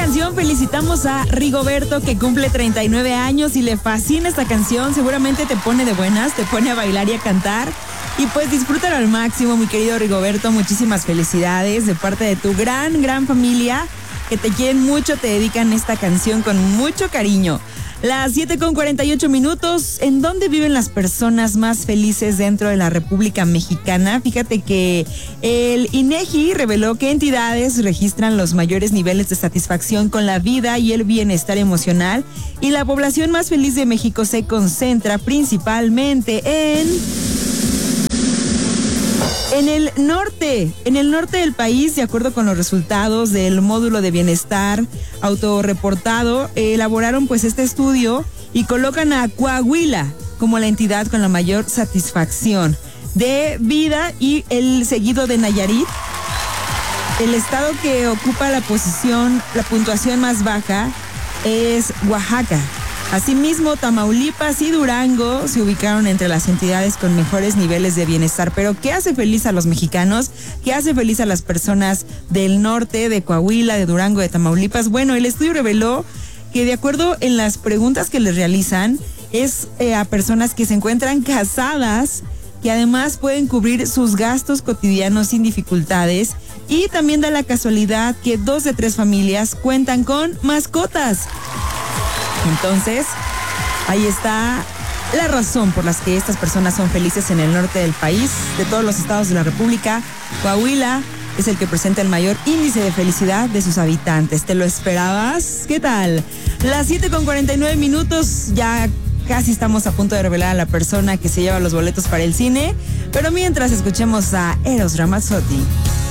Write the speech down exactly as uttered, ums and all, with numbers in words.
canción felicitamos a Rigoberto, que cumple treinta y nueve años y le fascina esta canción. Seguramente te pone de buenas, te pone a bailar y a cantar. Y pues disfrútalo al máximo, mi querido Rigoberto. Muchísimas felicidades de parte de tu gran, gran familia, que te quieren mucho, te dedican esta canción con mucho cariño. Las siete con cuarenta y ocho minutos. ¿En dónde viven las personas más felices dentro de la República Mexicana? Fíjate que el INEGI reveló que entidades registran los mayores niveles de satisfacción con la vida y el bienestar emocional, y la población más feliz de México se concentra principalmente en... En el norte, en el norte del país, de acuerdo con los resultados del módulo de bienestar autorreportado, eh, elaboraron pues este estudio y colocan a Coahuila como la entidad con la mayor satisfacción de vida, y el seguido de Nayarit. El estado que ocupa la posición, la puntuación más baja es Oaxaca. Asimismo, Tamaulipas y Durango se ubicaron entre las entidades con mejores niveles de bienestar. Pero ¿qué hace feliz a los mexicanos? ¿Qué hace feliz a las personas del norte, de Coahuila, de Durango, de Tamaulipas? Bueno, el estudio reveló que, de acuerdo en las preguntas que les realizan, es eh, a personas que se encuentran casadas, que además pueden cubrir sus gastos cotidianos sin dificultades, y también da la casualidad que dos de tres familias cuentan con mascotas. Entonces, ahí está la razón por las que estas personas son felices en el norte del país. De todos los estados de la República, Coahuila es el que presenta el mayor índice de felicidad de sus habitantes. ¿Te lo esperabas? ¿Qué tal? Las siete con cuarenta y nueve minutos, ya casi estamos a punto de revelar a la persona que se lleva los boletos para el cine. Pero mientras, escuchemos a Eros Ramazzotti.